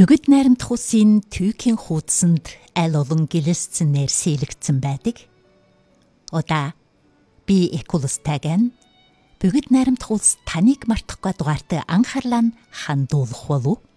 Бүгд найрамдах усын түйхийн хуудсанд аль олон гэлэлцсэн нэрсэлэгдсэн байдаг. Удаа би Экулстагийн бүгд найрамдах улс таныг мартахгүй дугаартай анхаарлаа хандуулах болов.